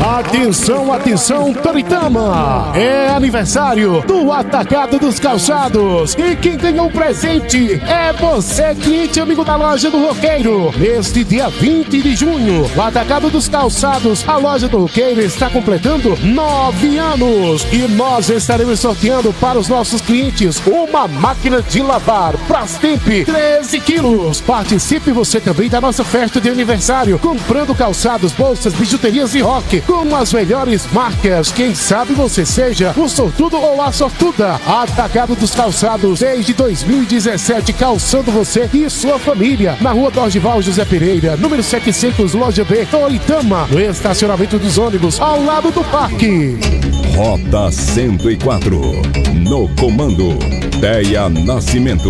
Atenção, atenção, Toritama! É aniversário do Atacado dos Calçados e quem ganhou um presente é você, cliente amigo da loja do Roqueiro. Neste dia 20 de junho, o Atacado dos Calçados, a loja do Roqueiro está completando 9 anos e nós estaremos sorteando para os nossos clientes uma máquina de lavar Brastemp 13 quilos. Participe você também da nossa festa de aniversário, comprando calçados, bolsas, bijuterias e rock com as melhores marcas. Quem sabe você seja o sortudo ou a sortuda. Atacado dos Calçados, desde 2017, calçando você e sua família. Na rua Dorgival José Pereira, número 700, loja B, Toritama, no estacionamento dos ônibus, ao lado do parque. Rota 104, no comando, Deia Nascimento.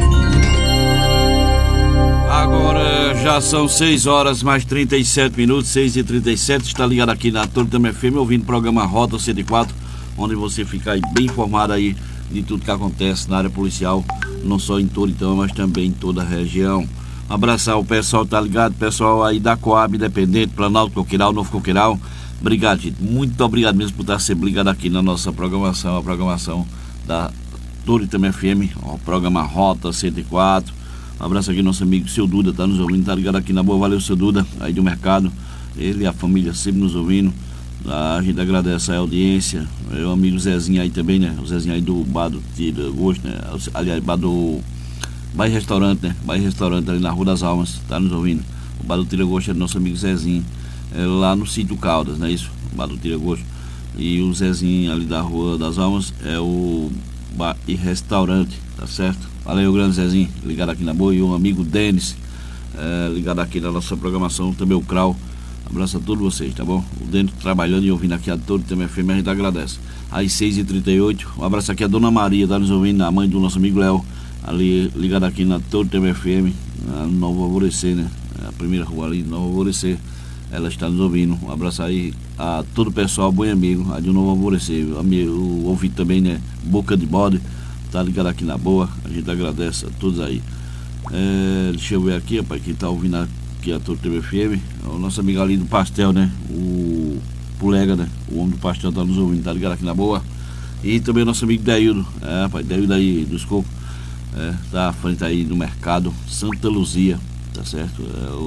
Agora já são 6 horas mais 37 minutos, 6h37, está ligado aqui na Toritama FM, ouvindo o programa Rota 104, onde você fica aí bem informado aí de tudo que acontece na área policial, não só em Toritama, mas também em toda a região. Abraçar o pessoal, tá ligado? Pessoal aí da Coab Independente, Planalto Coqueiral, Novo Coqueiral. Obrigado, gente. Muito obrigado mesmo por estar sempre ligado aqui na nossa programação, a programação da Toritama FM, o programa Rota 104. Um abraço aqui nosso amigo Seu Duda, tá nos ouvindo, tá ligado aqui na boa. Valeu, Seu Duda, aí do mercado. Ele e a família sempre nos ouvindo. A gente agradece a audiência. Meu amigo Zezinho aí também, né? O Zezinho aí do Bar do Tira Gosto, né? Aliás, Bar do Bar e Restaurante, né? Bar e Restaurante ali na Rua das Almas, tá nos ouvindo. O Bar do Tira Gosto é do nosso amigo Zezinho, lá no Sítio Caldas, não é isso? O Bar do Tira Gosto. E o Zezinho ali da Rua das Almas é o Bar e Restaurante, tá certo? Valeu, grande Zezinho, ligado aqui na boa. E o amigo Denis, ligado aqui na nossa programação, também o Krau. Abraço a todos vocês, tá bom? O Denis trabalhando e ouvindo aqui a Toritama FM, a gente agradece. Às 6h38, um abraço aqui a Dona Maria, tá nos ouvindo, a mãe do nosso amigo Léo, ali ligado aqui na Toritama FM, no Novo Alvorecer, né? A primeira rua ali, Novo Alvorecer. Ela está nos ouvindo. Um abraço aí a todo o pessoal, bom amigo, a de Novo Alvorecer. O ouvido também, né? Boca de Bode, tá ligado aqui na boa. A gente agradece a todos aí. Deixa eu ver aqui, rapaz, quem tá ouvindo aqui a Toritama FM. O nosso amigo ali do pastel, né? O Pulega, né? O homem do pastel tá nos ouvindo, tá ligado aqui na boa. E também o nosso amigo Deildo, rapaz, Deildo aí dos Cocos, tá à frente aí do mercado Santa Luzia, tá certo?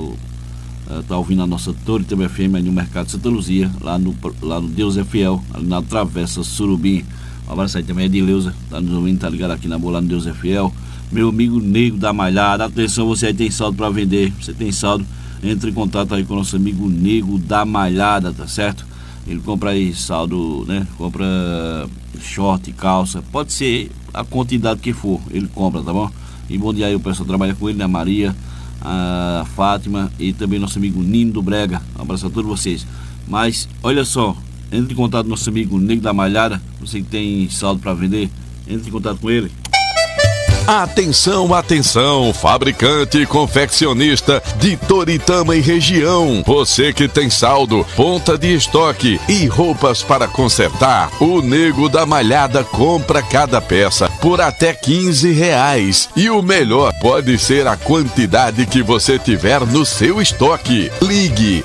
Tá ouvindo a nossa Toritama FM aí no mercado Santa Luzia, lá no Deus é Fiel, ali na Travessa Surubim. Um abraço aí também, Edileuza, tá nos ouvindo, tá ligado aqui na boa, lá no Deus é Fiel. Meu amigo Nego da Malhada, atenção, você aí tem saldo para vender, você tem saldo, entre em contato aí com o nosso amigo Nego da Malhada, tá certo? Ele compra aí saldo, né? Compra short, calça, pode ser a quantidade que for, ele compra, tá bom? E bom dia aí, o pessoal trabalha com ele, né? A Maria, a Fátima e também nosso amigo Nino do Brega. Um abraço a todos vocês. Mas, olha só, entre em contato com nosso amigo Nego da Malhada, você que tem saldo para vender, entre em contato com ele. Atenção, atenção, fabricante e confeccionista de Toritama e região. Você que tem saldo, ponta de estoque e roupas para consertar, o Nego da Malhada compra cada peça por até R$15. E o melhor pode ser a quantidade que você tiver no seu estoque. Ligue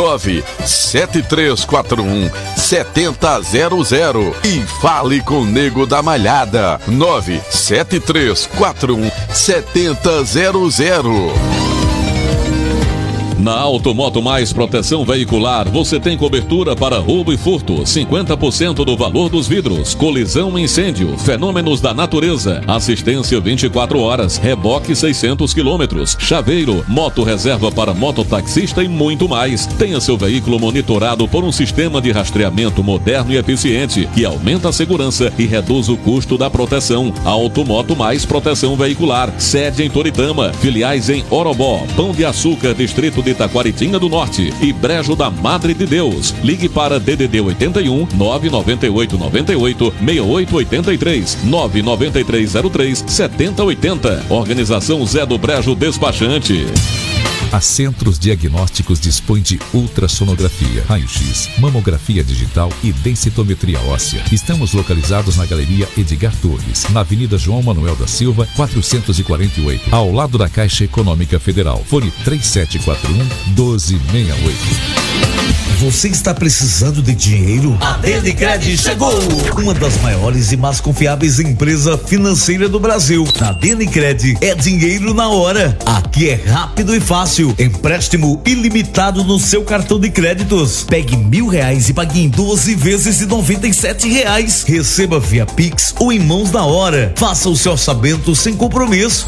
97341-7000 e fale com o Nego da Malhada. 97341-7000. Na Automoto Mais Proteção Veicular, você tem cobertura para roubo e furto, 50% do valor dos vidros, colisão e incêndio, fenômenos da natureza, assistência 24 horas, reboque 600 km, chaveiro, moto reserva para mototaxista e muito mais. Tenha seu veículo monitorado por um sistema de rastreamento moderno e eficiente, que aumenta a segurança e reduz o custo da proteção. Automoto Mais Proteção Veicular, sede em Toritama, filiais em Orobó, Pão de Açúcar, Distrito de Itaquaritinga do Norte e Brejo da Madre de Deus. Ligue para DDD 81 998 98 6883 99303 7080. Organização Zé do Brejo Despachante. A Centros Diagnósticos dispõe de ultrassonografia, raio-x, mamografia digital e densitometria óssea. Estamos localizados na Galeria Edgar Torres, na Avenida João Manuel da Silva, 448, ao lado da Caixa Econômica Federal. Fone 3741-1268. Você está precisando de dinheiro? A Denicred chegou! Uma das maiores e mais confiáveis empresas financeiras do Brasil. Na Denicred é dinheiro na hora. Aqui é rápido e fácil. Empréstimo ilimitado no seu cartão de créditos. Pegue R$1.000 e pague em 12 vezes de R$97. Receba via Pix ou em mãos na hora. Faça o seu orçamento sem compromisso.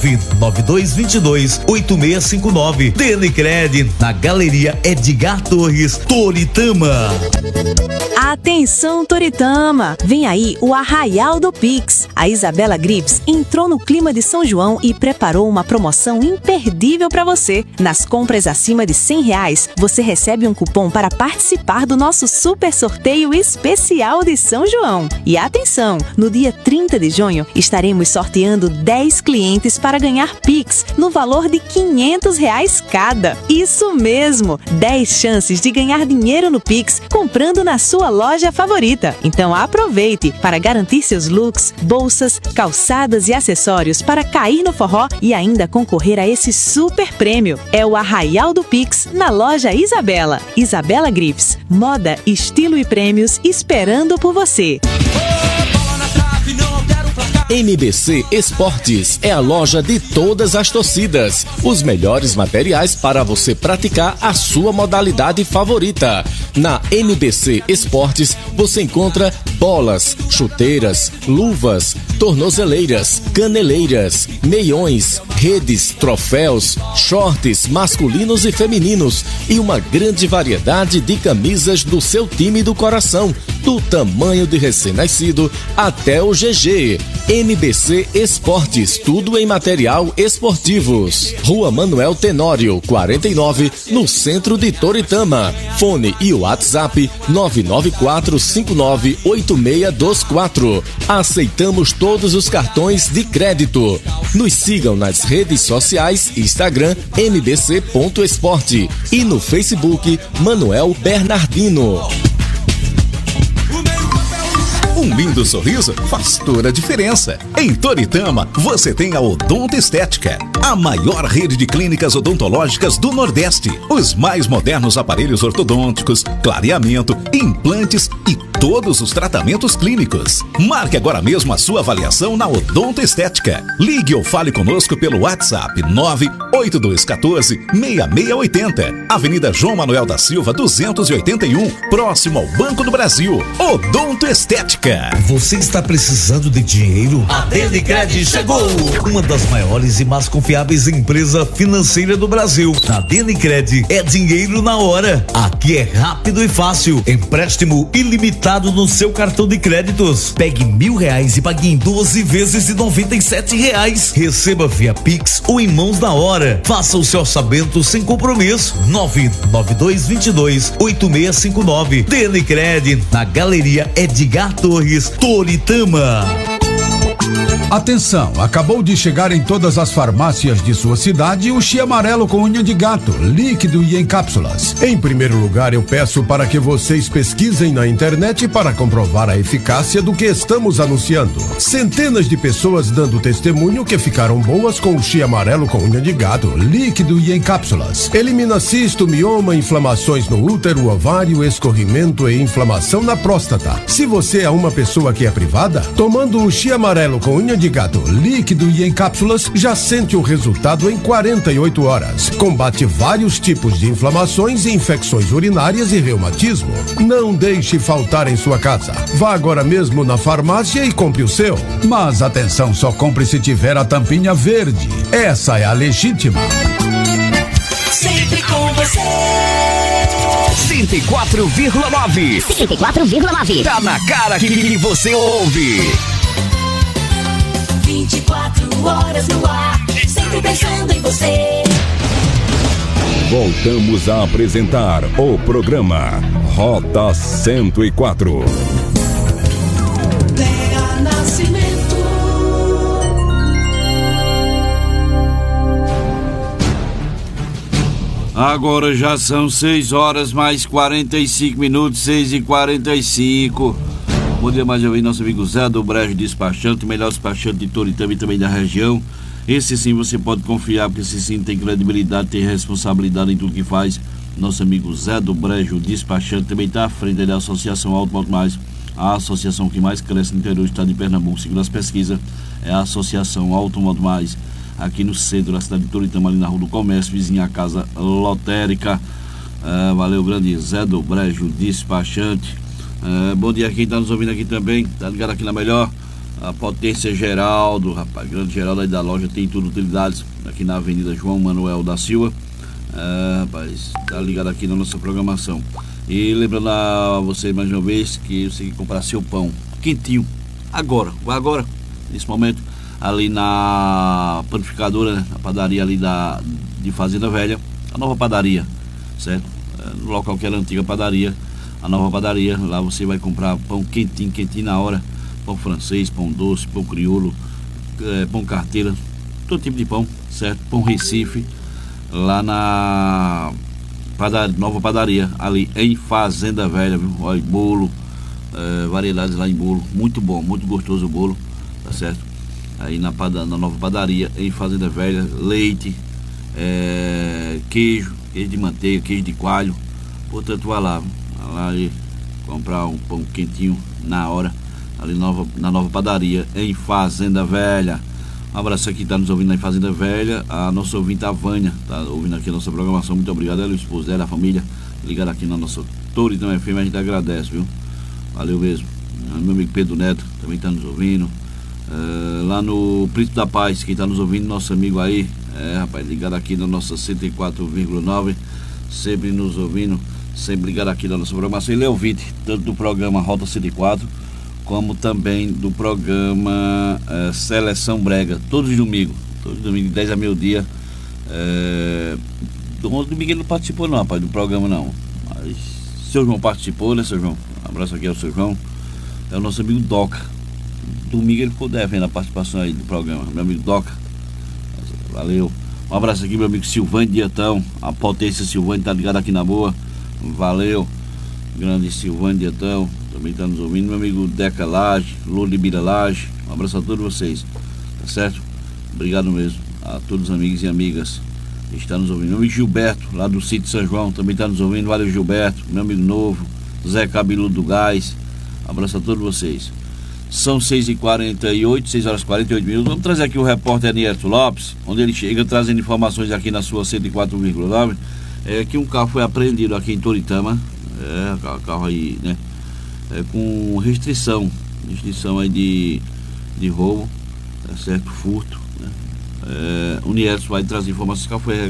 99222-8659. Denicred, na Galeria Edgar Torres, Toritama. Atenção, Toritama! Vem aí o Arraial do Pix. A Isabela Grips entrou no clima de São João e preparou uma promoção imperdível para você. Nas compras acima de R$100, você recebe um cupom para participar do nosso super sorteio especial de São João. E atenção, no dia 30 de junho estaremos sorteando 10 clientes para ganhar Pix no valor de R$500 cada. Isso mesmo, 10 chances de ganhar dinheiro no Pix comprando na sua loja favorita. Então aproveite para garantir seus looks, bolsas, calçadas e acessórios para cair no forró e ainda concorrer a esse super prêmio. É o Arraial do Pix na loja Isabela. Isabela Grips, moda, estilo e prêmios esperando por você. MBC Esportes é a loja de todas as torcidas. Os melhores materiais para você praticar a sua modalidade favorita. Na MBC Esportes você encontra bolas, chuteiras, luvas, tornozeleiras, caneleiras, meiões, redes, troféus, shorts masculinos e femininos e uma grande variedade de camisas do seu time do coração, do tamanho de recém-nascido até o GG. MBC Esportes, tudo em material esportivos. Rua Manuel Tenório, 49, no centro de Toritama. Fone e WhatsApp 994598624. Aceitamos todos os cartões de crédito. Nos sigam nas redes sociais, Instagram mbc.esporte e no Facebook Manuel Bernardino. Um lindo sorriso faz toda a diferença. Em Toritama, você tem a Odonto Estética, a maior rede de clínicas odontológicas do Nordeste. Os mais modernos aparelhos ortodônticos, clareamento, implantes e todos os tratamentos clínicos. Marque agora mesmo a sua avaliação na Odonto Estética. Ligue ou fale conosco pelo WhatsApp 98214-6680. Avenida João Manuel da Silva, 281, próximo ao Banco do Brasil. Odonto Estética. Você está precisando de dinheiro? A Denicred chegou! Uma das maiores e mais confiáveis empresas financeiras do Brasil. Na Denicred é dinheiro na hora. Aqui é rápido e fácil. Empréstimo ilimitado no seu cartão de créditos. Pegue R$1.000 e pague em 12 vezes de R$97. Receba via Pix ou em mãos na hora. Faça o seu orçamento sem compromisso. 99222-8659. Denicred, na Galeria Edgar Torres, Toritama. Atenção, acabou de chegar em todas as farmácias de sua cidade o Chia Amarelo com unha de gato, líquido e em cápsulas. Em primeiro lugar, eu peço para que vocês pesquisem na internet para comprovar a eficácia do que estamos anunciando. Centenas de pessoas dando testemunho que ficaram boas com o Chia Amarelo com unha de gato, líquido e em cápsulas. Elimina cisto, mioma, inflamações no útero, ovário, escorrimento e inflamação na próstata. Se você é uma pessoa que é privada, tomando o Chia Amarelo com unha de gato, líquido e em cápsulas, já sente o resultado em 48 horas. Combate vários tipos de inflamações e infecções urinárias e reumatismo. Não deixe faltar em sua casa. Vá agora mesmo na farmácia e compre o seu. Mas atenção, só compre se tiver a tampinha verde. Essa é a legítima. Sempre com você. 104,9. 104,9. Tá na cara que você ouve. 24 horas no ar, sempre pensando em você. Voltamos a apresentar o programa Rota 104. Lea Nascimento. Agora já são 6 horas mais 45 minutos, 6h45. Bom dia mais uma vez, nosso amigo Zé do Brejo Despachante, o melhor despachante de Toritama e também da região. Esse sim você pode confiar, porque esse sim tem credibilidade, tem responsabilidade em tudo que faz. Nosso amigo Zé do Brejo, despachante, também está à frente da Associação Automóvel Mais, a associação que mais cresce no interior do estado de Pernambuco, segundo as pesquisas, é a Associação Automóvel Mais, aqui no centro da cidade de Toritama, ali na Rua do Comércio, vizinha à Casa Lotérica. Valeu, grande Zé do Brejo, despachante. Bom dia, quem está nos ouvindo aqui também, tá ligado aqui na melhor, a Potência Geraldo, rapaz, grande Geraldo aí da loja, tem tudo, utilidades, aqui na Avenida João Manuel da Silva. Rapaz, tá ligado aqui na nossa programação. E lembrando a você mais uma vez que você tem que comprar seu pão quentinho agora, nesse momento, ali na panificadora, na padaria ali de Fazenda Velha, a nova padaria, certo? No local que era a antiga padaria, a nova padaria, lá você vai comprar pão quentinho na hora, pão francês, pão doce, pão crioulo, pão carteira, todo tipo de pão, certo? Pão Recife, lá na nova padaria, ali em Fazenda Velha, viu? Olha, bolo, variedades lá em bolo, muito bom, muito gostoso o bolo, tá certo? Aí na nova padaria, em Fazenda Velha, leite, queijo de manteiga, queijo de coalho, portanto vai lá e comprar um pão quentinho na hora, ali na nova padaria, em Fazenda Velha. Um abraço aqui, tá nos ouvindo em Fazenda Velha, a nossa ouvinte, a Vânia, tá ouvindo aqui a nossa programação, muito obrigado, ela, o esposo dela, a família, ligado aqui na nossa Toritama FM, a gente agradece, viu? Valeu mesmo. Meu amigo Pedro Neto também tá nos ouvindo, lá no Príncipe da Paz, quem tá nos ouvindo, nosso amigo aí, rapaz, ligado aqui na nossa 104,9, sempre nos ouvindo, sempre ligado aqui na nossa programação, ele é ouvinte, tanto do programa Rota 104, como também do programa Seleção Brega, todos os domingos, de 10 a meio-dia. Domingo ele não participou não, rapaz, do programa não, mas seu João participou, né, seu João? Um abraço aqui ao seu João, é o nosso amigo Doca. Domingo ele ficou devendo a participação aí do programa, meu amigo Doca, valeu. Um abraço aqui, meu amigo Silvânio Dietão, a Potência Silvânio tá ligado aqui na boa, valeu, grande Silvânio Dietão, também está nos ouvindo, meu amigo Deca Laje, Lulibira Laje, um abraço a todos vocês, tá certo? Obrigado mesmo a todos os amigos e amigas que estão nos ouvindo. Meu amigo Gilberto, lá do sítio São João, também está nos ouvindo, valeu Gilberto, meu amigo novo, Zé Cabeludo do Gás, um abraço a todos vocês. São 6h48, 6 horas e 48 minutos, vamos trazer aqui o repórter Nieto Lopes, onde ele chega trazendo informações aqui na sua 104,9, que um carro foi apreendido aqui em Toritama, carro aí, né? Com restrição aí de roubo, tá certo? Furto, né? O Nieto vai trazer informações que foi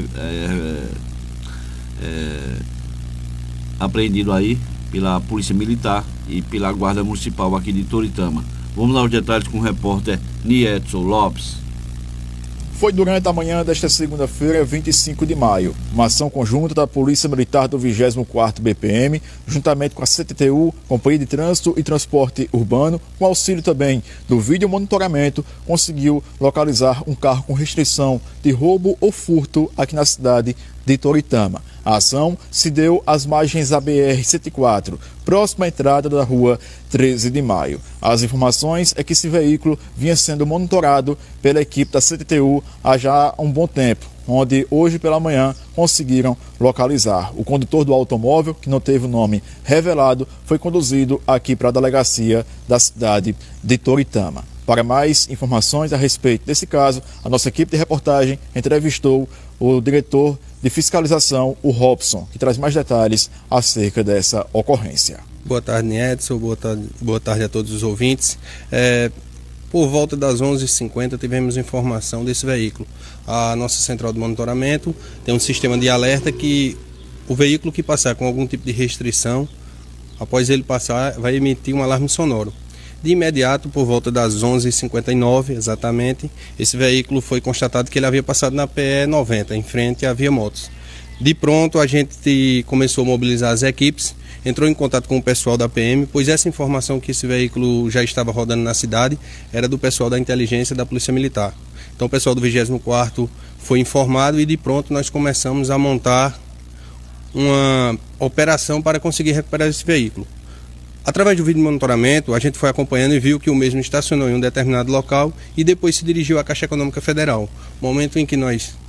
apreendido aí pela Polícia Militar e pela Guarda Municipal aqui de Toritama. Vamos lá aos detalhes com o repórter Nieto Lopes. Foi durante a manhã desta segunda-feira, 25 de maio, uma ação conjunta da Polícia Militar do 24º BPM, juntamente com a CTTU, Companhia de Trânsito e Transporte Urbano, com auxílio também do vídeo monitoramento, conseguiu localizar um carro com restrição de roubo ou furto aqui na cidade de Toritama. A ação se deu às margens da BR-104, próxima à entrada da rua 13 de maio. As informações é que esse veículo vinha sendo monitorado pela equipe da CTTU há já um bom tempo, onde hoje pela manhã conseguiram localizar. O condutor do automóvel, que não teve o nome revelado, foi conduzido aqui para a delegacia da cidade de Toritama. Para mais informações a respeito desse caso, a nossa equipe de reportagem entrevistou o diretor de fiscalização, o Robson, que traz mais detalhes acerca dessa ocorrência. Boa tarde, Edson. Boa tarde a todos os ouvintes. Por volta das 11h50 tivemos informação desse veículo. A nossa central de monitoramento tem um sistema de alerta que o veículo que passar com algum tipo de restrição, após ele passar, vai emitir um alarme sonoro. De imediato, por volta das 11h59 exatamente, esse veículo foi constatado que ele havia passado na PE 90, em frente à Via Motos. De pronto, a gente começou a mobilizar as equipes, entrou em contato com o pessoal da PM, pois essa informação que esse veículo já estava rodando na cidade era do pessoal da inteligência da Polícia Militar. Então o pessoal do 24º foi informado e de pronto nós começamos a montar uma operação para conseguir recuperar esse veículo. Através do vídeo monitoramento, a gente foi acompanhando e viu que o mesmo estacionou em um determinado local e depois se dirigiu à Caixa Econômica Federal. Momento em que nós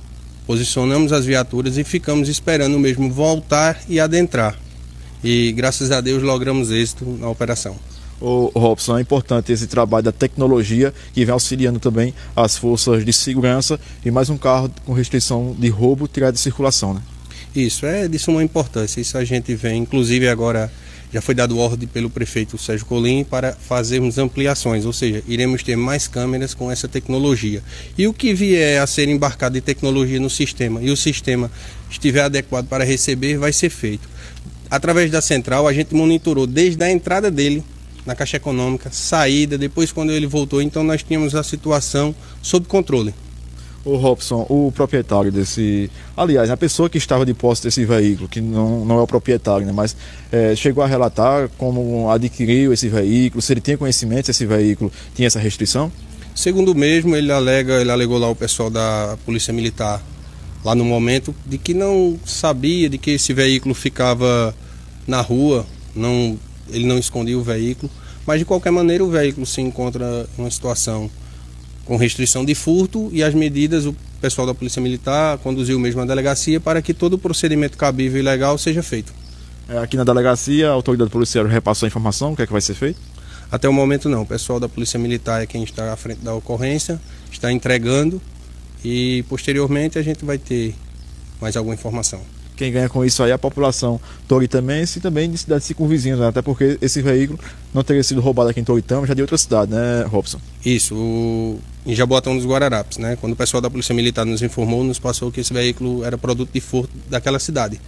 posicionamos as viaturas e ficamos esperando o mesmo voltar e adentrar. E graças a Deus logramos êxito na operação. O Robson, é importante esse trabalho da tecnologia que vem auxiliando também as forças de segurança e mais um carro com restrição de roubo tirado de circulação, né? Isso, é de suma importância. Isso a gente vem, inclusive agora já foi dado ordem pelo prefeito Sérgio Colim para fazermos ampliações, ou seja, iremos ter mais câmeras com essa tecnologia. E o que vier a ser embarcado de tecnologia no sistema e o sistema estiver adequado para receber, vai ser feito. Através da central, a gente monitorou desde a entrada dele na Caixa Econômica, saída, depois quando ele voltou, então nós tínhamos a situação sob controle. O Robson, o proprietário desse... Aliás, a pessoa que estava de posse desse veículo, que não é o proprietário, né, mas chegou a relatar como adquiriu esse veículo, se ele tinha conhecimento se esse veículo tinha essa restrição? Segundo o mesmo, ele alegou lá o pessoal da Polícia Militar, lá no momento, de que não sabia de que esse veículo ficava na rua, ele não escondia o veículo, mas de qualquer maneira o veículo se encontra em uma situação com restrição de furto e as medidas, o pessoal da Polícia Militar conduziu mesmo à delegacia para que todo o procedimento cabível e legal seja feito. Aqui na delegacia, a autoridade policial repassou a informação, o que é que vai ser feito? Até o momento não, o pessoal da Polícia Militar é quem está à frente da ocorrência, está entregando e posteriormente a gente vai ter mais alguma informação. Quem ganha com isso aí é a população toritamense e também de cidades circunvizinhas, né? Até porque esse veículo não teria sido roubado aqui em Toritama, já de outra cidade, né, Robson? Isso, em Jaboatão dos Guararapes, né? Quando o pessoal da Polícia Militar nos informou, nos passou que esse veículo era produto de furto daquela cidade.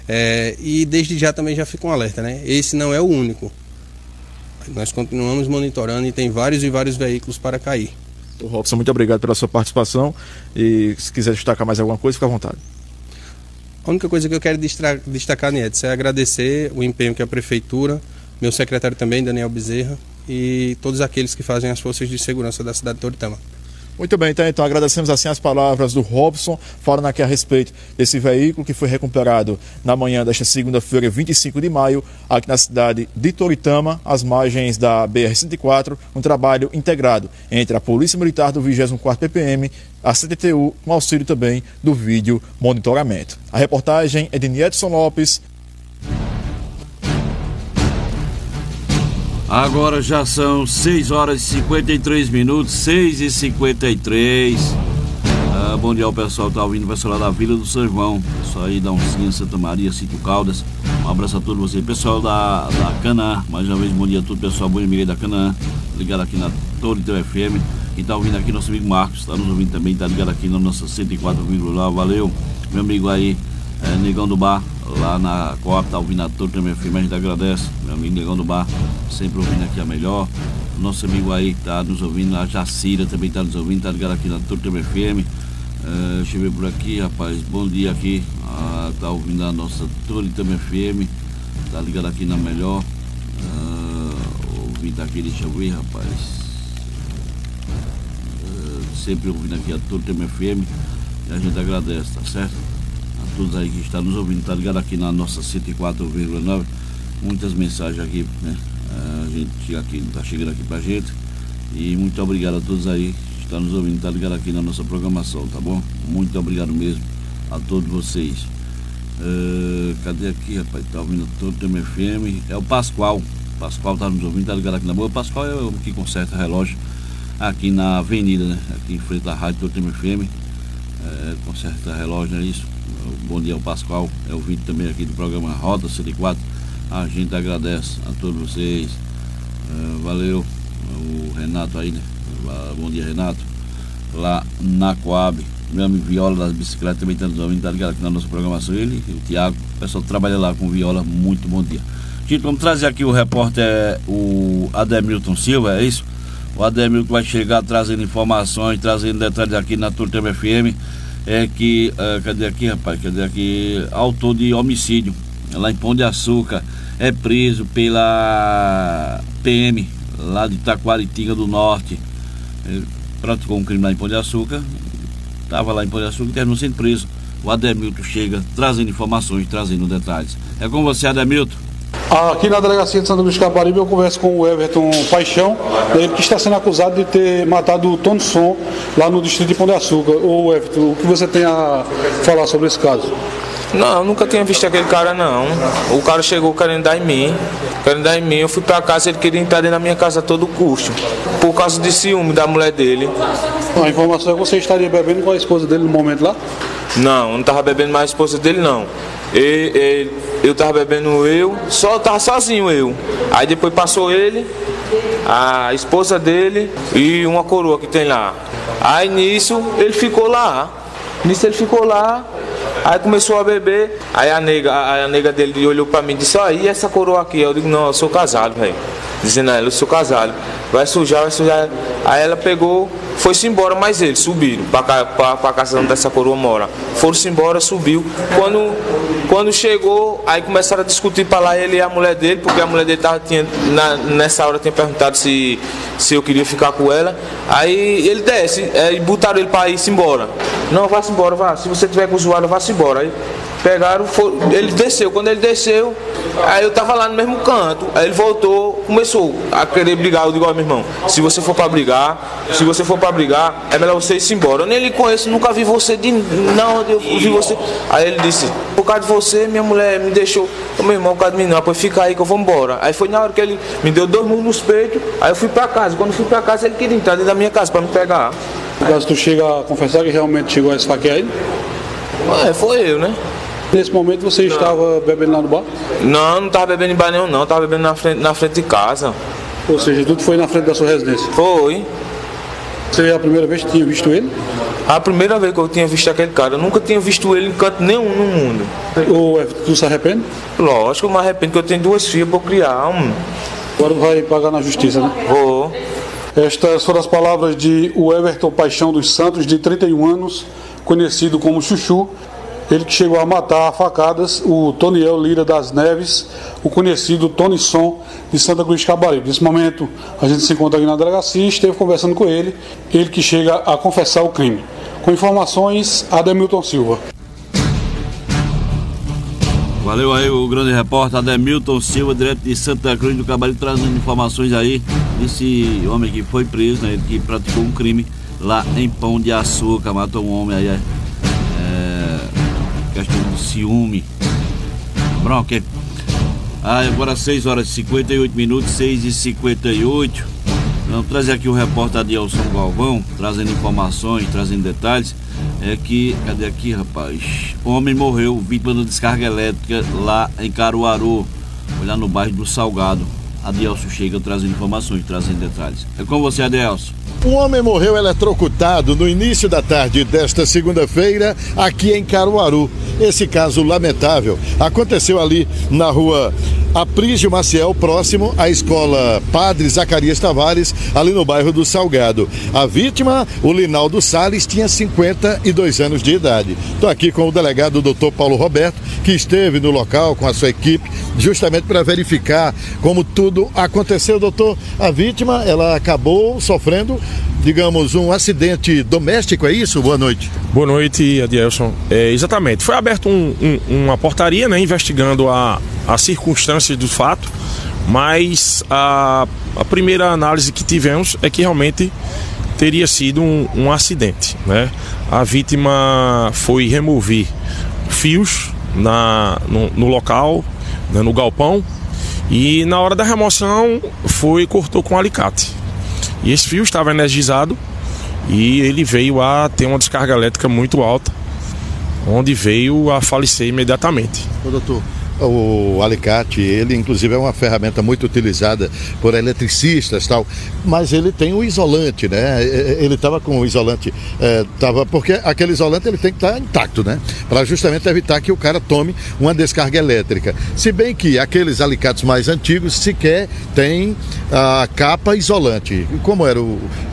E desde já também já fica um alerta, né? Esse não é o único. Nós continuamos monitorando e tem vários e vários veículos para cair. Robson, muito obrigado pela sua participação e se quiser destacar mais alguma coisa, fica à vontade. A única coisa que eu quero destacar, Nietzsche, é agradecer o empenho que a Prefeitura, meu secretário também, Daniel Bezerra, e todos aqueles que fazem as forças de segurança da cidade de Toritama. Muito bem, então agradecemos assim as palavras do Robson, falando aqui a respeito desse veículo que foi recuperado na manhã desta segunda-feira, 25 de maio, aqui na cidade de Toritama, às margens da BR-104, um trabalho integrado entre a Polícia Militar do 24º PPM, a CTTU, com auxílio também do vídeo monitoramento. A reportagem é de Niedson Lopes. Agora já são 6 horas e 53 minutos, 6h53. Bom dia ao pessoal que está ouvindo, o pessoal lá da Vila do São João, pessoal aí da Oncinha, Santa Maria, Sítio Caldas. Um abraço a todos vocês. Pessoal da Canaã, mais uma vez bom dia a todo pessoal, bom amigo da Canaã, ligado aqui na Toritama FM. E está ouvindo aqui nosso amigo Marcos, está nos ouvindo também, está ligado aqui na nossa 104,9. Valeu, meu amigo aí, Negão do Bar, lá na Coop, está ouvindo a Toritama FM, a gente agradece, meu amigo Negão do Bar, sempre ouvindo aqui a melhor. Nosso amigo aí que está nos ouvindo, a Jacira também está nos ouvindo, está ligado aqui na Toritama FM. Deixa eu ver por aqui, rapaz, bom dia aqui, está ouvindo a nossa Toritama FM, está ligado aqui na melhor. Ouvindo aqui, deixa eu ver, rapaz. Sempre ouvindo aqui a Toritama FM e a gente agradece, tá certo? A todos aí que estão nos ouvindo, tá ligado aqui na nossa 104,9. Muitas mensagens aqui, né? A gente aqui tá chegando aqui pra gente. E muito obrigado a todos aí que estão nos ouvindo, tá ligado aqui na nossa programação, tá bom? Muito obrigado mesmo a todos vocês. Cadê aqui, rapaz? Tá ouvindo a Toritama FM. É o Pascoal. O Pascoal tá nos ouvindo, tá ligado aqui na boa. O Pascoal é o que conserta relógio aqui na avenida, né? Aqui em frente à Rádio Toritama FM, conserta relógio, é isso. Bom dia ao Pascoal, é o vídeo também aqui do programa Rota 104. A gente agradece a todos vocês, valeu. O Renato aí, né? Bom dia, Renato, lá na Coab. Meu amigo Viola das bicicletas também está nos ouvindo, tá ligado aqui na nossa programação. Ele e o Tiago, o pessoal que trabalha lá com Viola, muito bom dia. Gente, vamos trazer aqui o repórter, o Ademilton Silva, é isso? O Ademilton vai chegar trazendo informações, trazendo detalhes aqui na Toritama FM. É que, cadê aqui, rapaz? Cadê aqui? Autor de homicídio lá em Pão de Açúcar é preso pela PM lá de Taquaritinga do Norte. Ele praticou um crime lá em Pão de Açúcar, estava lá em Pão de Açúcar e terminou sendo preso. O Ademilton chega trazendo informações, trazendo detalhes. É com você, Ademilton. Aqui na delegacia de Santa Cruz de Caparibe eu converso com o Everton Paixão, ele que está sendo acusado de ter matado o Tonson lá no distrito de Pão de Açúcar. Ô Everton, o que você tem a falar sobre esse caso? Não, eu nunca tinha visto aquele cara não. O cara chegou querendo dar em mim. Eu fui pra casa, ele queria entrar dentro da minha casa a todo custo. Por causa de ciúme da mulher dele. A informação é que você estaria bebendo com a esposa dele no momento lá? Não, eu não tava bebendo mais a esposa dele não. Eu tava bebendo só tava sozinho eu. Aí depois passou ele, a esposa dele e uma coroa que tem lá. Aí nisso ele ficou lá. Aí começou a beber, aí a nega dele olhou pra mim e disse, e essa coroa aqui? Eu digo, não, eu sou casado, velho. Dizendo a ela, eu sou casado. Vai sujar. Aí ela pegou, foi-se embora, mas eles subiram pra casa onde essa coroa mora. Foram-se embora, subiu. Quando chegou, aí começaram a discutir pra lá ele e a mulher dele, porque a mulher dele nessa hora tinha perguntado se eu queria ficar com ela. Aí ele desce, e botaram ele pra ir-se embora. Não, vá-se embora, vá. Se você tiver com o usuário, vá-se embora. Aí pegaram, ele desceu. Quando ele desceu, aí eu tava lá no mesmo canto. Aí ele voltou, começou a querer brigar. Eu digo, meu irmão, se você for pra brigar, é melhor você ir embora. Eu nem lhe conheço, nunca vi você não, eu vi você. Aí ele disse, por causa de você, minha mulher me deixou. Meu irmão, por causa de mim não, depois fica aí que eu vou embora. Aí foi na hora que ele me deu 2 murros nos peitos, aí eu fui pra casa. Quando eu fui pra casa, ele queria entrar dentro da minha casa pra me pegar. No caso, tu chega a confessar que realmente chegou a esfaquear ele? Foi eu, né? Nesse momento você estava bebendo lá no bar? Não estava bebendo em bar nenhum não, estava bebendo na frente de casa. Ou seja, tudo foi na frente da sua residência? Foi. Você é a primeira vez que tinha visto ele? A primeira vez que eu tinha visto aquele cara, eu nunca tinha visto ele em canto nenhum no mundo. Tu se arrepende? Lógico, eu me arrependo, porque eu tenho 2 filhas para criar. Agora vai pagar na justiça, né? Vou. Estas foram as palavras de o Everton Paixão dos Santos, de 31 anos, conhecido como Chuchu. Ele que chegou a matar a facadas o Toniel Lira das Neves, o conhecido Tony Som, de Santa Cruz de Caparibe. Nesse momento, a gente se encontra aqui na delegacia e esteve conversando com ele que chega a confessar o crime. Com informações, Ademilton Silva. Valeu aí o grande repórter Ademilton Silva, direto de Santa Cruz do Caparibe, trazendo informações aí desse homem que foi preso, né, que praticou um crime lá em Pão de Açúcar, matou um homem aí, questão do ciúme, bronca. Agora 6 horas e 58 minutos, 6h58. Vamos trazer aqui o repórter Adilson Galvão, trazendo informações, trazendo detalhes. Cadê aqui, rapaz? Homem morreu vítima da descarga elétrica lá em Caruaru, lá no bairro do Salgado. Adilson chega trazendo informações, trazendo detalhes. É com você, Adilson. Um homem morreu eletrocutado no início da tarde desta segunda-feira aqui em Caruaru. Esse caso lamentável aconteceu ali na rua Aprígio Maciel, próximo à escola Padre Zacarias Tavares, ali no bairro do Salgado. A vítima, o Linaldo Salles, tinha 52 anos de idade. Estou aqui com o delegado Dr. Paulo Roberto, que esteve no local com a sua equipe, justamente para verificar como tudo aconteceu. Doutor, a vítima, ela acabou sofrendo, digamos, um acidente doméstico, é isso? Boa noite. Boa noite, Adilson. Exatamente. Foi aberto uma portaria, né, investigando as circunstâncias do fato, mas a primeira análise que tivemos é que realmente teria sido um acidente, né? A vítima foi remover fios no local, né, no galpão, e na hora da remoção cortou com um alicate. E esse fio estava energizado e ele veio a ter uma descarga elétrica muito alta, onde veio a falecer imediatamente. Ô, doutor, o alicate, ele inclusive é uma ferramenta muito utilizada por eletricistas e tal, mas ele tem o isolante, né? Ele estava com o isolante, porque aquele isolante ele tem que estar intacto, né? Para justamente evitar que o cara tome uma descarga elétrica. Se bem que aqueles alicates mais antigos sequer tem a capa isolante. Como era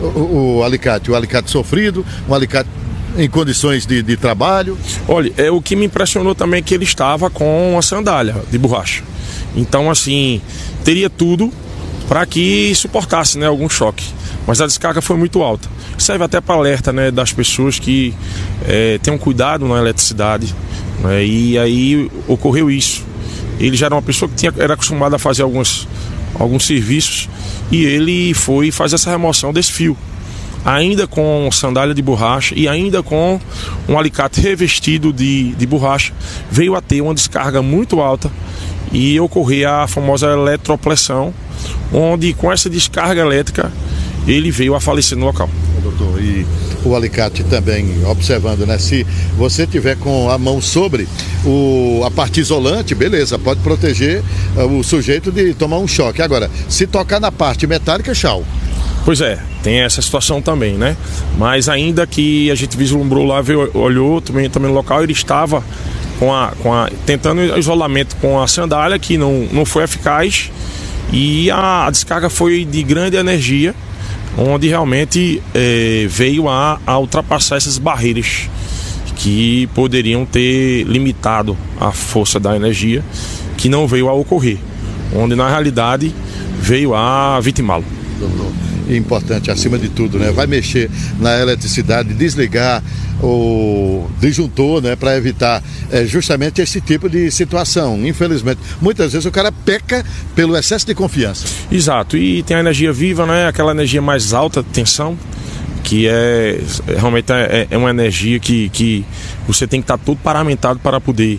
o alicate? O alicate sofrido, um alicate em condições de trabalho? Olha, o que me impressionou também é que ele estava com uma sandália de borracha. Então, assim, teria tudo para que suportasse, né, algum choque. Mas a descarga foi muito alta. Serve até para alerta, né, das pessoas que tenham cuidado na eletricidade, né, e aí ocorreu isso. Ele já era uma pessoa que era acostumada a fazer alguns serviços, e ele foi fazer essa remoção desse fio, ainda com sandália de borracha e ainda com um alicate revestido de borracha. Veio a ter uma descarga muito alta e ocorrer a famosa eletropressão, onde com essa descarga elétrica ele veio a falecer no local. Doutor, e o alicate também, observando, né? Se você tiver com a mão sobre a parte isolante, beleza, pode proteger o sujeito de tomar um choque. Agora, se tocar na parte metálica, tchau. Pois é, tem essa situação também, né? Mas ainda que a gente vislumbrou lá, olhou também no local, ele estava tentando isolamento com a sandália, que não foi eficaz, e a descarga foi de grande energia, onde realmente veio a ultrapassar essas barreiras que poderiam ter limitado a força da energia, que não veio a ocorrer, onde na realidade veio a vitimá-lo. Doutor, e importante acima de tudo, né? Vai mexer na eletricidade, desligar o disjuntor, né? Para evitar justamente esse tipo de situação. Infelizmente, muitas vezes o cara peca pelo excesso de confiança. Exato, e tem a energia viva, né? Aquela energia mais alta tensão, que realmente é uma energia que você tem que estar todo paramentado para poder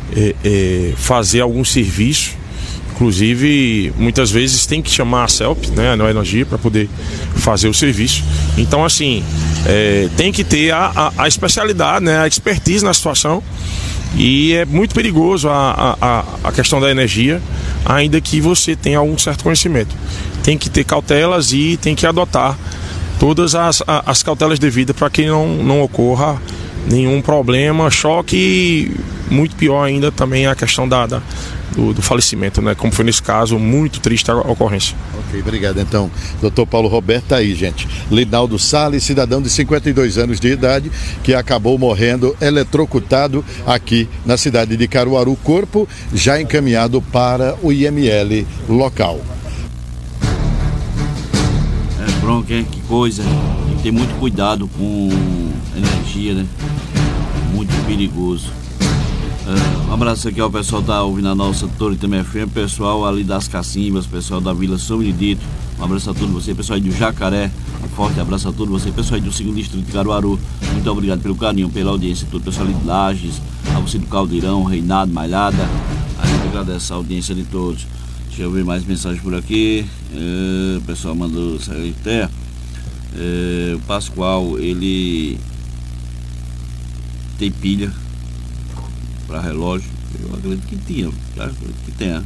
fazer algum serviço. Inclusive, muitas vezes tem que chamar a CELP, né, a energia, para poder fazer o serviço. Então, assim, tem que ter a especialidade, né, a expertise na situação. E é muito perigoso a questão da energia, ainda que você tenha algum certo conhecimento. Tem que ter cautelas e tem que adotar todas as cautelas devidas para que não ocorra nenhum problema, choque, e muito pior ainda também a questão do falecimento, né? Como foi nesse caso, muito triste a ocorrência. Ok, obrigado. Então, doutor Paulo Roberto tá aí, gente. Linaldo Salles, cidadão de 52 anos de idade, que acabou morrendo eletrocutado aqui na cidade de Caruaru. Corpo já encaminhado para o IML local. Bronca, hein? Que coisa. Tem que ter muito cuidado com energia, né? Muito perigoso. Um abraço aqui ao pessoal que tá ouvindo a nossa Toritama FM, pessoal ali das Cacimbas, pessoal da Vila São Benedito. Um abraço a todos vocês, pessoal aí do Jacaré. Um forte abraço a todos vocês, pessoal aí do 2º Distrito de Caruaru. Muito obrigado pelo carinho, pela audiência, todo pessoal ali de Lages, a você do Caldeirão, Reinado, Malhada. A gente agradece a audiência de todos. Deixa eu ver mais mensagens por aqui. O pessoal mandou até. O Pascoal, ele tem pilha para relógio. Eu acredito que tinha, tá? Acredito que tenha.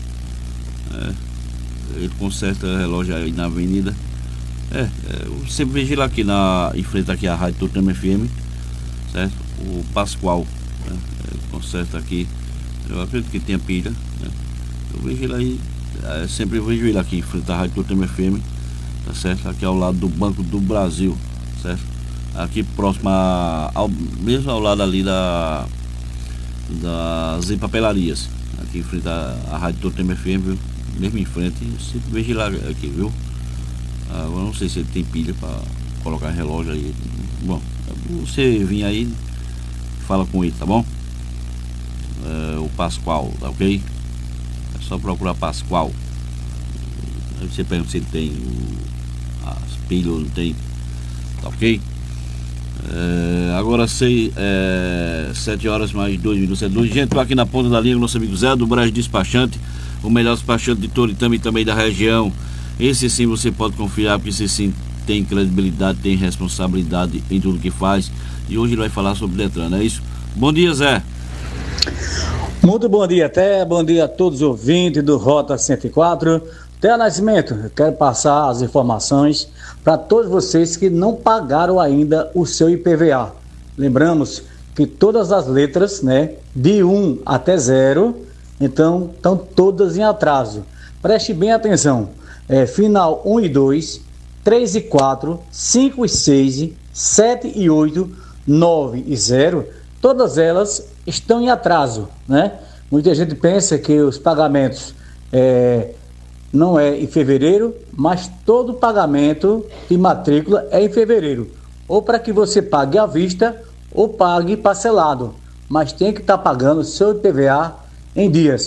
Ele conserta relógio aí na avenida. Eu sempre vejo ele aqui em frente aqui à Rádio Toritama FM, certo? O Pascoal, né? Ele conserta aqui. Eu acredito que tenha pilha, né? Eu vejo ele aí, sempre vejo ele aqui em frente à Rádio Toritama FM, tá certo? Aqui ao lado do Banco do Brasil, certo? Aqui próximo mesmo ao lado ali das papelarias, aqui em frente à Rádio Toritama FM, viu? Mesmo em frente, eu sempre vejo ele aqui, viu? Agora não sei se ele tem pilha para colocar relógio aí. Bom, você vir aí, fala com ele, tá bom? O Pascoal, tá ok? É só procurar Pascoal. Aí você pergunta se ele tem as pilhas ou não tem, tá ok? Agora 7 horas mais 2 minutos. Gente, tô aqui na ponta da linha com o nosso amigo Zé do Brasil Despachante, o melhor despachante de Toritama e também da região. Esse sim você pode confiar, porque esse sim tem credibilidade, tem responsabilidade em tudo que faz. E hoje ele vai falar sobre Detran, não é isso? Bom dia, Zé. Muito bom dia, até. Bom dia a todos os ouvintes do Rota 104. Até Nascimento, eu quero passar as informações para todos vocês que não pagaram ainda o seu IPVA. Lembramos que todas as letras, né, de 1 até 0, então estão todas em atraso. Preste bem atenção. Final 1 e 2, 3 e 4, 5 e 6, 7 e 8, 9 e 0, todas elas estão em atraso, né? Muita gente pensa que os pagamentos não é em fevereiro, mas todo pagamento de matrícula é em fevereiro, ou para que você pague à vista ou pague parcelado, mas tem que estar pagando seu IPVA em dias.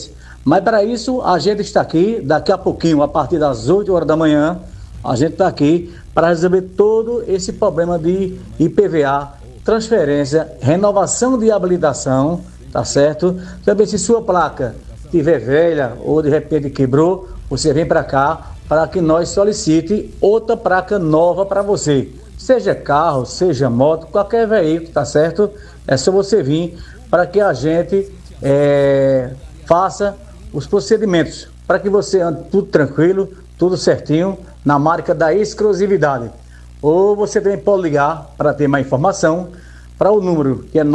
Mas para isso, a gente está aqui, daqui a pouquinho, a partir das 8 horas da manhã, a gente está aqui para resolver todo esse problema de IPVA, transferência, renovação de habilitação, tá certo? Também se sua placa estiver velha ou de repente quebrou, você vem para cá para que nós solicite outra placa nova para você. Seja carro, seja moto, qualquer veículo, tá certo? É só você vir para que a gente faça os procedimentos, para que você ande tudo tranquilo, tudo certinho, na marca da exclusividade. Ou você também pode ligar para ter mais informação para o número que é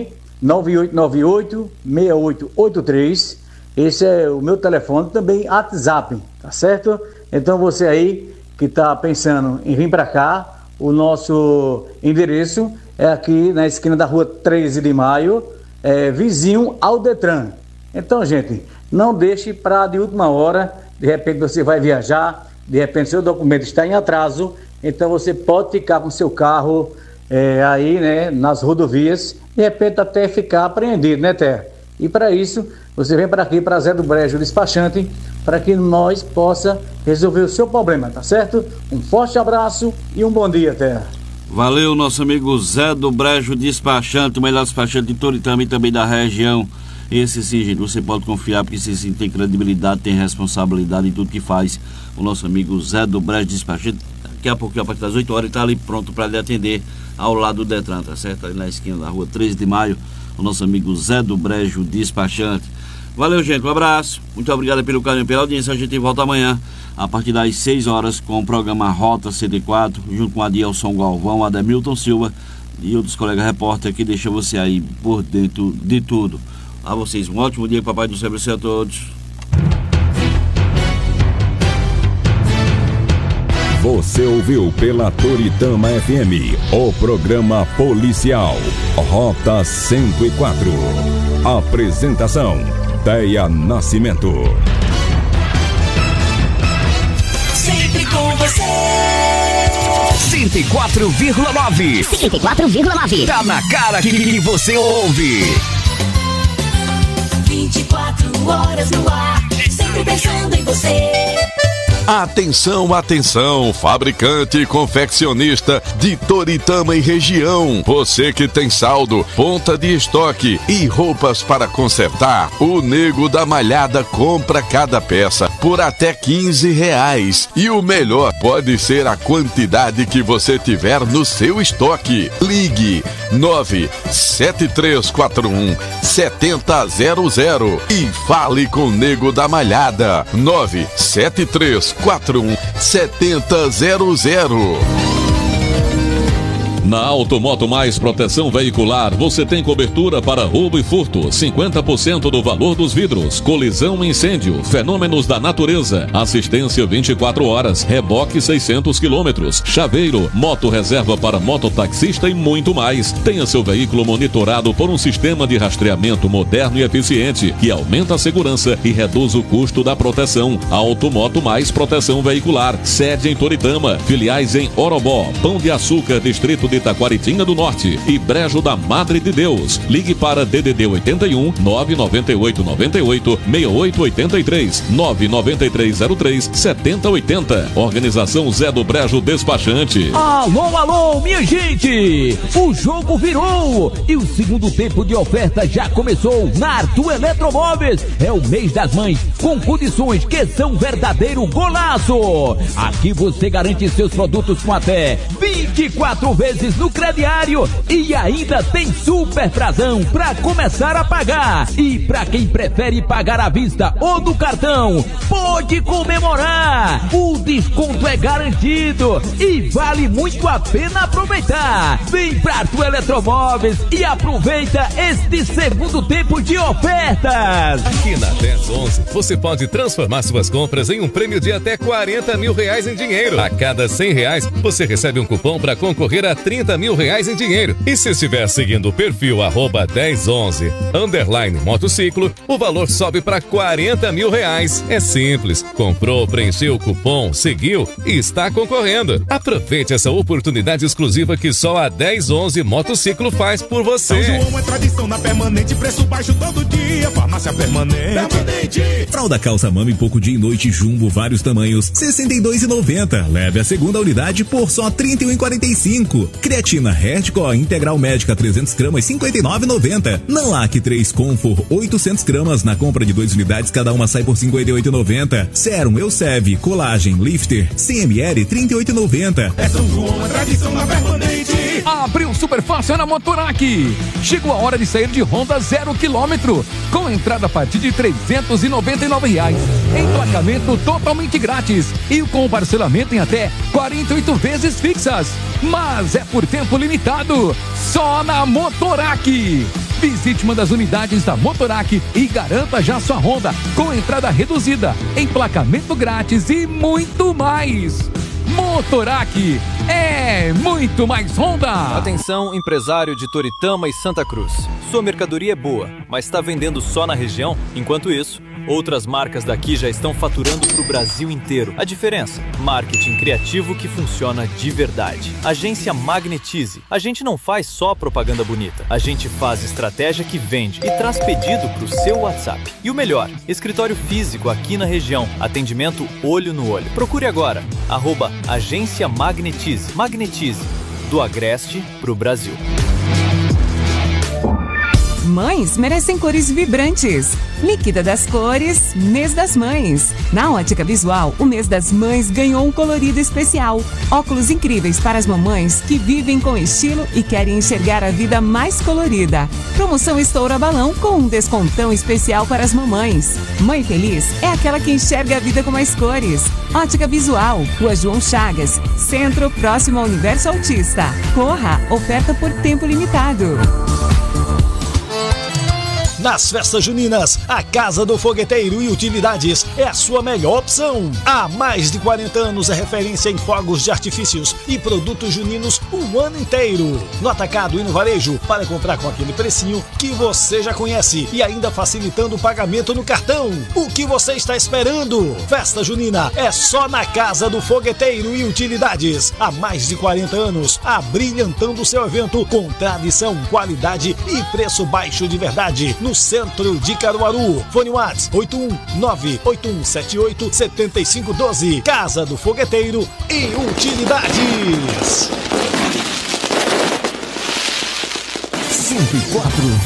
99898-6883. Esse é o meu telefone, também WhatsApp, tá certo? Então você aí que está pensando em vir para cá, o nosso endereço é aqui na esquina da rua 13 de maio, vizinho ao Detran. Então, gente, não deixe para de última hora, de repente você vai viajar, de repente seu documento está em atraso, então você pode ficar com seu carro aí, né, nas rodovias, de repente até ficar apreendido, né, Terra? E para isso, você vem para aqui, para Zé do Brejo Despachante, para que nós possa resolver o seu problema, tá certo? Um forte abraço e um bom dia, Terra. Valeu, nosso amigo Zé do Brejo Despachante, o melhor despachante de Toritama e também da região. Esse sim, gente, você pode confiar, porque esse sim tem credibilidade, tem responsabilidade em tudo que faz. O nosso amigo Zé do Brejo Despachante, daqui a pouquinho, a partir das 8 horas, ele está ali pronto para lhe atender ao lado do Detran, tá certo? Ali na esquina da rua 13 de maio, o nosso amigo Zé do Brejo Despachante. Valeu, gente, um abraço, muito obrigado pelo carinho, pela audiência. A gente volta amanhã a partir das 6 horas com o programa Rota 104, junto com Adilson Galvão, Ademilton Silva e outros colegas repórteres que deixam você aí por dentro de tudo. A vocês um ótimo dia, papai do céu abençoe a todos. Você ouviu pela Toritama FM o programa policial Rota 104. Apresentação: Deia Nascimento. Sempre com você. 104,9. 104,9. Tá na cara que você ouve. 24 horas no ar. Sempre pensando em você. Atenção, atenção, fabricante e confeccionista de Toritama e região. Você que tem saldo, ponta de estoque e roupas para consertar, o Nego da Malhada compra cada peça por até R$15. E o melhor pode ser a quantidade que você tiver no seu estoque. Ligue 97341-7000 e fale com o Nego da Malhada. 97341-7000. Na Automoto Mais Proteção Veicular, você tem cobertura para roubo e furto, 50% do valor dos vidros, colisão e incêndio, fenômenos da natureza, assistência 24 horas, reboque 600 km, chaveiro, moto reserva para mototaxista e muito mais. Tenha seu veículo monitorado por um sistema de rastreamento moderno e eficiente, que aumenta a segurança e reduz o custo da proteção. Automoto Mais Proteção Veicular, sede em Toritama, filiais em Orobó, Pão de Açúcar, Distrito de Itaquaritinga do Norte e Brejo da Madre de Deus. Ligue para DDD 81 998 98 6883 99303 7080. Organização Zé do Brejo Despachante. Alô, alô, minha gente! O jogo virou e o segundo tempo de oferta já começou na Arthur Eletromóveis. É o mês das mães com condições que são verdadeiro golaço. Aqui você garante seus produtos com até 24 vezes no crediário e ainda tem super prazão para começar a pagar. E para quem prefere pagar à vista ou no cartão, pode comemorar. O desconto é garantido e vale muito a pena aproveitar. Vem pra Arthur Eletromóveis e aproveita este segundo tempo de ofertas. Aqui na 1011 você pode transformar suas compras em um prêmio de até R$40 mil em dinheiro. A cada R$100 você recebe um cupom para concorrer a R$ 30 mil reais em dinheiro. E se estiver seguindo o perfil @1011_motociclo, o valor sobe para 40 mil reais. É simples. Comprou, preencheu o cupom, seguiu e está concorrendo. Aproveite essa oportunidade exclusiva que só a 1011 Motociclo faz por você. São João é tradição na Permanente, preço baixo todo dia. Farmácia Permanente. Fralda calça mami pouco dia e noite Jumbo, vários tamanhos, R$ 62,90. Leve a segunda unidade por só R$ 31,45. Creatina Herdcore Integral Médica 300 gramas, R$ 59,90. Nanlac 3 Comfort 800 gramas, na compra de 2 unidades cada uma sai por R$ 58,90. Serum Eucev Colagem Lifter 100 ml, R$ 38,90. É São João, é tradição na Permanente. Abriu super fácil na Motorac. Chegou a hora de sair de Honda 0 km, com entrada a partir de R$ 399. Emplacamento totalmente grátis e com parcelamento em até 48 vezes fixas. Mas é por tempo limitado, só na Motorac. Visite uma das unidades da Motorac e garanta já sua Honda com entrada reduzida, emplacamento grátis e muito mais. Motorac é muito mais Honda. Atenção, empresário de Toritama e Santa Cruz. Sua mercadoria é boa, mas está vendendo só na região? Enquanto isso, outras marcas daqui já estão faturando para o Brasil inteiro. A diferença? Marketing criativo que funciona de verdade. Agência Magnetize. A gente não faz só propaganda bonita. A gente faz estratégia que vende e traz pedido para o seu WhatsApp. E o melhor, escritório físico aqui na região. Atendimento olho no olho. Procure agora. @Agência Magnetize. Magnetize. Do Agreste pro Brasil. Mães merecem cores vibrantes. Líquida das cores, Mês das Mães. Na Ótica Visual, o Mês das Mães ganhou um colorido especial. Óculos incríveis para as mamães que vivem com estilo e querem enxergar a vida mais colorida. Promoção Estoura Balão com um descontão especial para as mamães. Mãe feliz é aquela que enxerga a vida com mais cores. Ótica Visual, Rua João Chagas, Centro, próximo ao Universo Autista. Corra, oferta por tempo limitado. Nas festas juninas, a Casa do Fogueteiro e Utilidades é a sua melhor opção. Há mais de 40 anos é referência em fogos de artifícios e produtos juninos o ano inteiro. No atacado e no varejo, para comprar com aquele precinho que você já conhece e ainda facilitando o pagamento no cartão. O que você está esperando? Festa junina é só na Casa do Fogueteiro e Utilidades. Há mais de 40 anos, abrilhantando o seu evento com tradição, qualidade e preço baixo de verdade. No centro de Caruaru. Fone WhatsApp 81981787512. Casa do Fogueteiro e Utilidades. 104